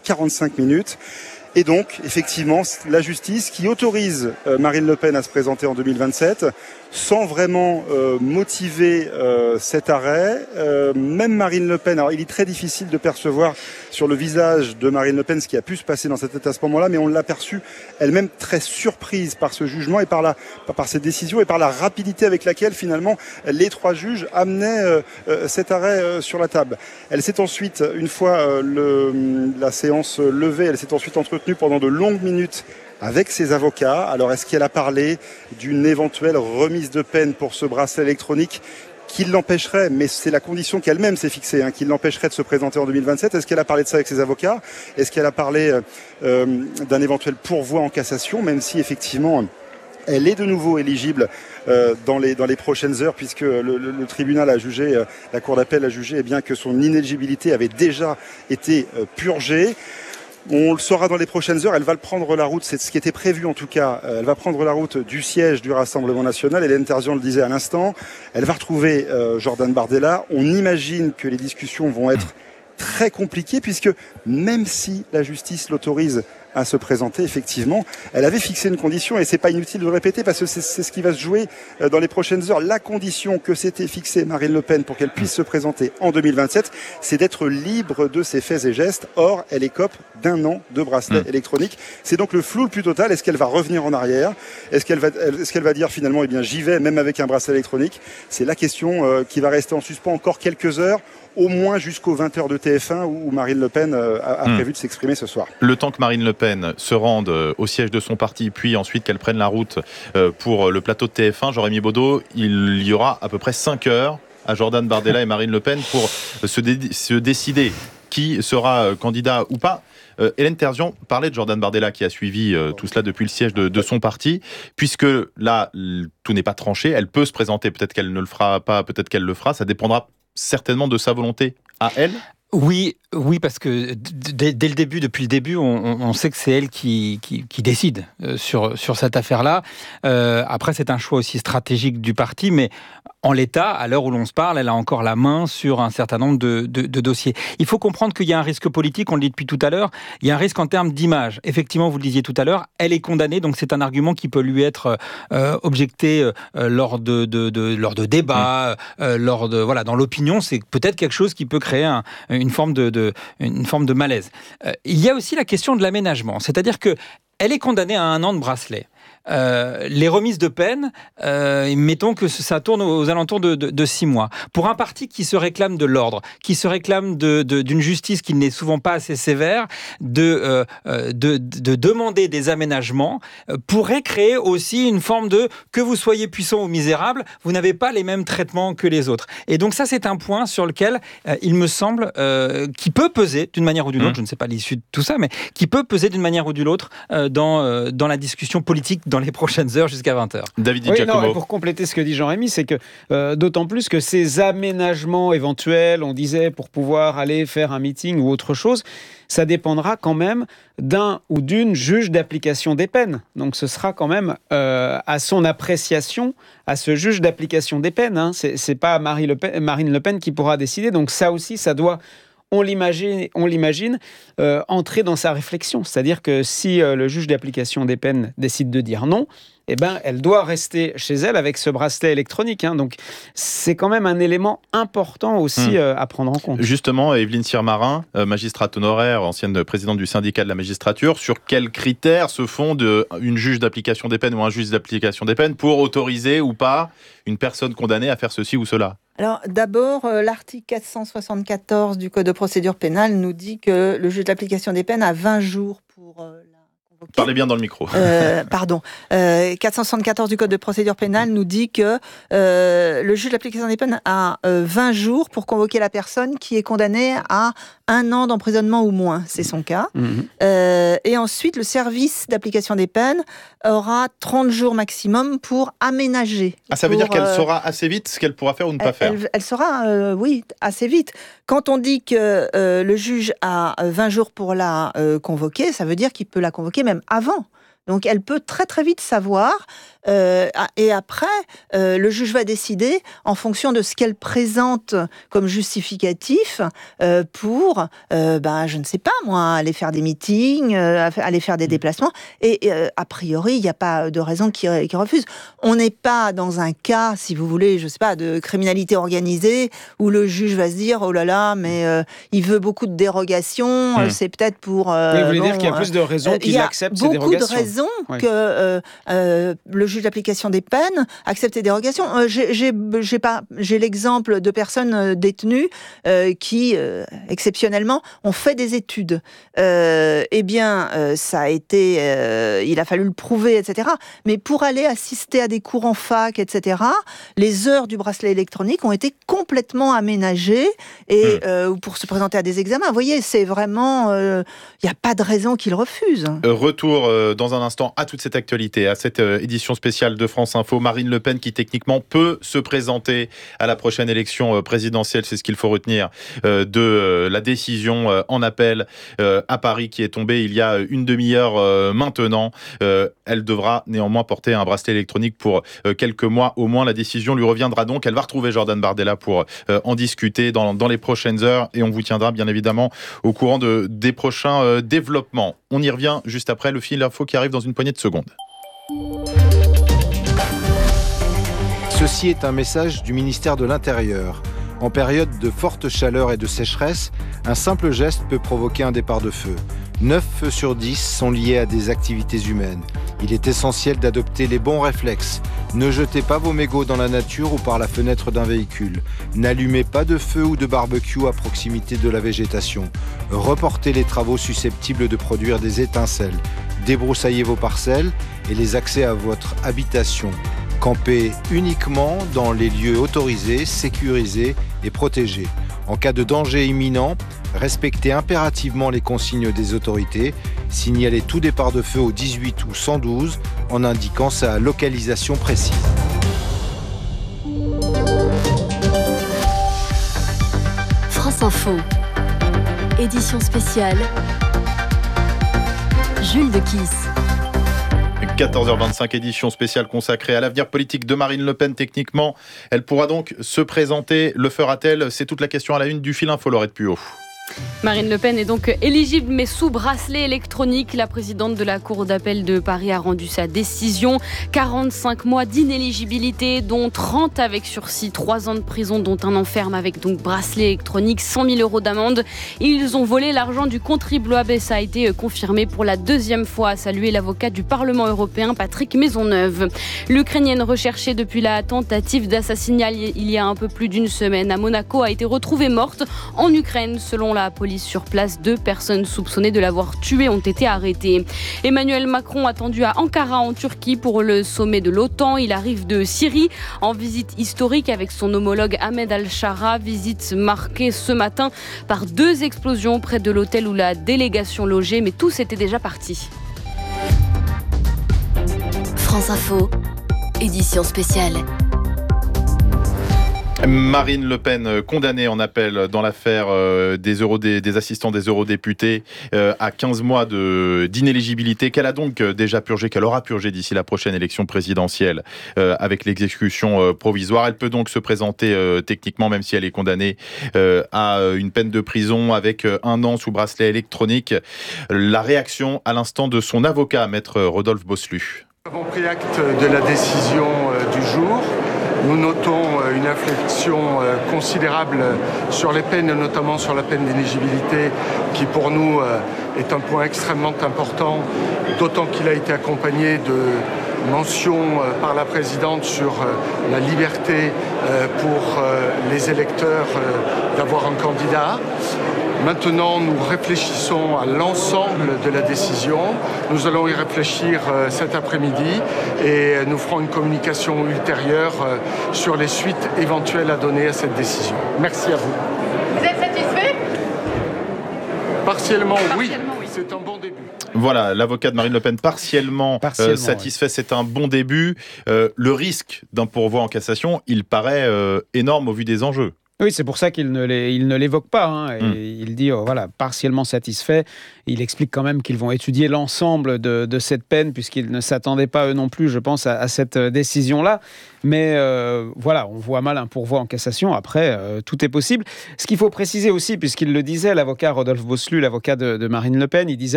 45 minutes. Et donc, effectivement, la justice qui autorise Marine Le Pen à se présenter en 2027, sans vraiment motiver cet arrêt. Même Marine Le Pen, alors il est très difficile de percevoir sur le visage de Marine Le Pen ce qui a pu se passer dans cette tête à ce moment-là, mais on l'a perçue elle-même très surprise par ce jugement et par cette décision et par la rapidité avec laquelle finalement les trois juges amenaient cet arrêt sur la table. Elle s'est ensuite, une fois la séance levée, elle s'est ensuite entretenue pendant de longues minutes avec ses avocats. Alors, est-ce qu'elle a parlé d'une éventuelle remise de peine pour ce bracelet électronique qui l'empêcherait, mais c'est la condition qu'elle-même s'est fixée, qui l'empêcherait de se présenter en 2027. Est-ce qu'elle a parlé de ça avec ses avocats ? Est-ce qu'elle a parlé d'un éventuel pourvoi en cassation, même si effectivement elle est de nouveau éligible dans les prochaines heures, puisque le tribunal a jugé, la cour d'appel a jugé bien que son inéligibilité avait déjà été purgée. On le saura dans les prochaines heures, elle va prendre la route, c'est ce qui était prévu en tout cas, elle va prendre la route du siège du Rassemblement National, Hélène Terzian le disait à l'instant, elle va retrouver Jordan Bardella. On imagine que les discussions vont être très compliquées, puisque même si la justice l'autorise à se présenter, effectivement, elle avait fixé une condition, et c'est pas inutile de le répéter, parce que c'est ce qui va se jouer dans les prochaines heures. La condition que s'était fixée Marine Le Pen pour qu'elle puisse se présenter en 2027, c'est d'être libre de ses faits et gestes. Or, elle écope d'1 an de bracelet électronique. C'est donc le flou le plus total. Est-ce qu'elle va revenir en arrière ? Est-ce qu'elle va dire finalement, j'y vais, même avec un bracelet électronique ? C'est la question qui va rester en suspens encore quelques heures, au moins jusqu'aux 20h de TF1 où Marine Le Pen a prévu de s'exprimer ce soir. Le temps que Marine Le Pen se rende au siège de son parti, puis ensuite qu'elle prenne la route pour le plateau de TF1, Jean-Rémy Baudot, il y aura à peu près 5 heures à Jordan Bardella et Marine Le Pen pour se décider qui sera candidat ou pas. Hélène Terzian parlait de Jordan Bardella qui a suivi tout cela depuis le siège de son parti, puisque là, tout n'est pas tranché. Elle peut se présenter, peut-être qu'elle ne le fera pas, peut-être qu'elle le fera. Ça dépendra certainement de sa volonté à elle. Oui, parce que dès le début, depuis le début, on sait que c'est elle qui décide sur cette affaire-là. Après, c'est un choix aussi stratégique du parti, mais en l'état, à l'heure où l'on se parle, elle a encore la main sur un certain nombre de dossiers. Il faut comprendre qu'il y a un risque politique, on le dit depuis tout à l'heure, il y a un risque en termes d'image. Effectivement, vous le disiez tout à l'heure, elle est condamnée, donc c'est un argument qui peut lui être objecté lors de débats, dans l'opinion, c'est peut-être quelque chose qui peut créer une forme de malaise. Il y a aussi la question de l'aménagement, c'est-à-dire que elle est condamnée à 1 an de bracelet. Les remises de peine, mettons que ça tourne aux alentours de 6 mois. Pour un parti qui se réclame de l'ordre, qui se réclame d'une justice qui n'est souvent pas assez sévère, de demander des aménagements pourrait créer aussi une forme de que vous soyez puissant ou misérable, vous n'avez pas les mêmes traitements que les autres. Et donc ça, c'est un point sur lequel il me semble qui peut peser d'une manière ou d'une autre, je ne sais pas l'issue de tout ça, mais qui peut peser d'une manière ou d'une autre dans la discussion politique dans les prochaines heures jusqu'à 20h. David Di Giacomo. Pour compléter ce que dit Jean-Rémy, c'est que d'autant plus que ces aménagements éventuels, on disait, pour pouvoir aller faire un meeting ou autre chose, ça dépendra quand même d'un ou d'une juge d'application des peines. Donc ce sera quand même à son appréciation, à ce juge d'application des peines. C'est pas Marine Le Pen qui pourra décider. Donc ça aussi, ça doit... On l'imagine entrer dans sa réflexion. C'est-à-dire que si le juge d'application des peines décide de dire non, elle doit rester chez elle avec ce bracelet électronique. Donc, c'est quand même un élément important aussi à prendre en compte. Justement, Évelyne Sirmarin, magistrate honoraire, ancienne présidente du syndicat de la magistrature, sur quels critères se fonde une juge d'application des peines ou un juge d'application des peines pour autoriser ou pas une personne condamnée à faire ceci ou cela ? Alors d'abord, l'article 474 du Code de procédure pénale nous dit que le juge d'application des peines a 20 jours pour la convoquer. Parlez bien dans le micro. 474 du Code de procédure pénale nous dit que le juge d'application des peines a 20 jours pour convoquer la personne qui est condamnée à 1 an d'emprisonnement ou moins, c'est son cas. Et ensuite, le service d'application des peines aura 30 jours maximum pour aménager. Ça veut dire qu'elle saura assez vite ce qu'elle pourra faire ou ne pas faire. Elle saura, oui, assez vite. Quand on dit que le juge a 20 jours pour la convoquer, ça veut dire qu'il peut la convoquer même avant. Donc, elle peut très très vite savoir Et après, le juge va décider en fonction de ce qu'elle présente comme justificatif pour, je ne sais pas moi, aller faire des meetings, aller faire des déplacements. Et a priori, il n'y a pas de raison qui refuse. On n'est pas dans un cas, si vous voulez, je ne sais pas, de criminalité organisée où le juge va se dire, oh là là, mais il veut beaucoup de dérogations, c'est peut-être pour... vous voulez dire qu'il y a plus de raisons qu'il accepte ces dérogations. Il y a beaucoup de raisons que le juge d'application des peines accepte ces dérogations. J'ai l'exemple de personnes détenues qui, exceptionnellement, ont fait des études. Ça a été... il a fallu le prouver, etc. Mais pour aller assister à des cours en fac, etc., les heures du bracelet électronique ont été complètement aménagées et pour se présenter à des examens. Vous voyez, c'est vraiment... il n'y a pas de raison qu'il refuse. Retour dans un instant à toute cette actualité, à cette édition spéciale de France Info. Marine Le Pen qui techniquement peut se présenter à la prochaine élection présidentielle, c'est ce qu'il faut retenir de la décision en appel à Paris qui est tombée il y a une demi-heure maintenant. Elle devra néanmoins porter un bracelet électronique pour quelques mois au moins. La décision lui reviendra donc. Elle va retrouver Jordan Bardella pour en discuter dans les prochaines heures et on vous tiendra bien évidemment au courant des prochains développements. On y revient juste après le fil info qui arrive dans une poignée de secondes. Ceci est un message du ministère de l'Intérieur. En période de forte chaleur et de sécheresse, un simple geste peut provoquer un départ de feu. 9 feux sur 10 sont liés à des activités humaines. Il est essentiel d'adopter les bons réflexes. Ne jetez pas vos mégots dans la nature ou par la fenêtre d'un véhicule. N'allumez pas de feu ou de barbecue à proximité de la végétation. Reportez les travaux susceptibles de produire des étincelles. Débroussaillez vos parcelles et les accès à votre habitation. Campez uniquement dans les lieux autorisés, sécurisés et protégés. En cas de danger imminent, respectez impérativement les consignes des autorités. Signalez tout départ de feu au 18 ou 112 en indiquant sa localisation précise. France Info, édition spéciale, Jules de Kiss. 14h25, édition spéciale consacrée à l'avenir politique de Marine Le Pen. Techniquement, elle pourra donc se présenter. Le fera-t-elle ? C'est toute la question à la une du fil info, Laurette Puot. Marine Le Pen est donc éligible mais sous bracelet électronique. La présidente de la Cour d'appel de Paris a rendu sa décision. 45 mois d'inéligibilité, dont 30 avec sursis, 3 ans de prison, dont un an ferme avec donc bracelet électronique, 100 000 € d'amende. Ils ont volé l'argent du contribuable et ça a été confirmé pour la deuxième fois, a salué l'avocat du Parlement européen Patrick Maisonneuve. L'Ukrainienne recherchée depuis la tentative d'assassinat il y a un peu plus d'une semaine à Monaco a été retrouvée morte en Ukraine. Selon la police sur place, 2 personnes soupçonnées de l'avoir tuée ont été arrêtées. Emmanuel Macron attendu à Ankara en Turquie pour le sommet de l'OTAN. Il arrive de Syrie en visite historique avec son homologue Ahmed Al-Shara. Visite marquée ce matin par 2 explosions près de l'hôtel où la délégation logeait, mais tous étaient déjà partis. France Info, édition spéciale. Marine Le Pen condamnée en appel dans l'affaire des assistants des eurodéputés à 15 mois d'inéligibilité qu'elle a donc déjà purgé, qu'elle aura purgé d'ici la prochaine élection présidentielle avec l'exécution provisoire. Elle peut donc se présenter techniquement, même si elle est condamnée à une peine de prison avec 1 an sous bracelet électronique. La réaction à l'instant de son avocat, maître Rodolphe Boslu. Nous avons pris acte de la décision du jour. Nous notons une inflexion considérable sur les peines, notamment sur la peine d'éligibilité, qui pour nous est un point extrêmement important, d'autant qu'il a été accompagné de mentions par la présidente sur la liberté pour les électeurs d'avoir un candidat. Maintenant, nous réfléchissons à l'ensemble de la décision. Nous allons y réfléchir cet après-midi et nous ferons une communication ultérieure sur les suites éventuelles à donner à cette décision. Merci à vous. Vous êtes satisfait ? Partiellement, oui. C'est un bon début. Voilà, l'avocat de Marine Le Pen partiellement satisfait, oui. C'est un bon début. Le risque d'un pourvoi en cassation, il paraît énorme au vu des enjeux. Oui, c'est pour ça qu'il ne l'évoque pas. Hein, et il dit, partiellement satisfait. Il explique quand même qu'ils vont étudier l'ensemble de cette peine, puisqu'ils ne s'attendaient pas, eux non plus, je pense, à cette décision-là. Mais on voit mal un pourvoi en cassation. Après, tout est possible. Ce qu'il faut préciser aussi, puisqu'il le disait, l'avocat Rodolphe Bosselut, l'avocat de Marine Le Pen, il disait